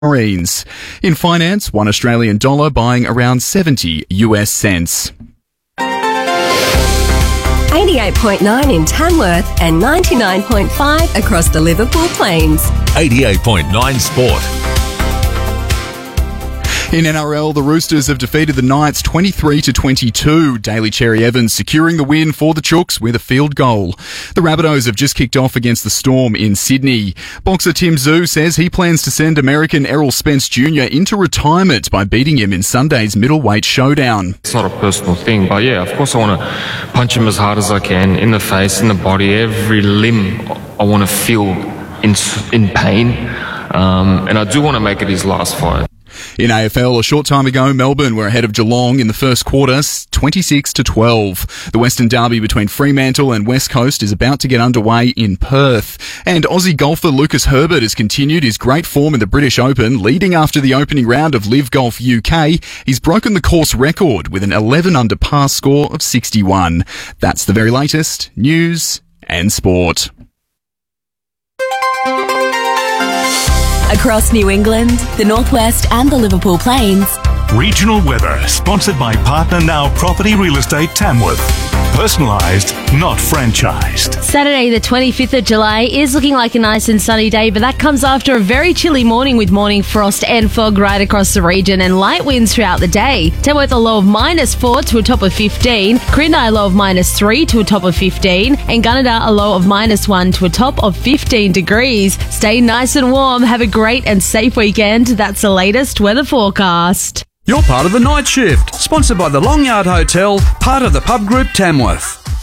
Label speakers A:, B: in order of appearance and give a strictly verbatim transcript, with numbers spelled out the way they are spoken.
A: Marines. In finance, one Australian dollar buying around seventy U S cents.
B: eighty-eight point nine in Tamworth and ninety-nine point five across the Liverpool Plains.
C: eighty-eight point nine Sport.
A: In N R L, the Roosters have defeated the Knights twenty-three to twenty-two. Daly Cherry Evans securing the win for the Chooks with a field goal. The Rabbitohs have just kicked off against the Storm in Sydney. Boxer Tim Tszyu says he plans to send American Errol Spence Junior into retirement by beating him in Sunday's middleweight showdown.
D: It's not a personal thing, but yeah, of course I want to punch him as hard as I can, in the face, in the body, every limb. I want to feel in, in pain, um, and I do want to make it his last fight.
A: In A F L, a short time ago, Melbourne were ahead of Geelong in the first quarter, twenty-six to twelve. The Western Derby between Fremantle and West Coast is about to get underway in Perth. And Aussie golfer Lucas Herbert has continued his great form in the British Open, leading after the opening round of Live Golf U K. He's broken the course record with an eleven under par score of sixty-one. That's the very latest news and sport.
B: Across New England, the Northwest and the Liverpool Plains.
E: Regional weather, sponsored by Partner Now Property Real Estate Tamworth. Personalised, not franchised.
F: Saturday the twenty-fifth of July is looking like a nice and sunny day, but that comes after a very chilly morning with morning frost and fog right across the region and light winds throughout the day. Tamworth a low of minus four to a top of fifteen, Quirindi a low of minus three to a top of fifteen, and Gunnedah a low of minus one to a top of fifteen degrees. Stay nice and warm, have a great and safe weekend. That's the latest weather forecast.
G: You're part of the Night Shift, sponsored by the Long Yard Hotel, part of the Pub Group Tamworth.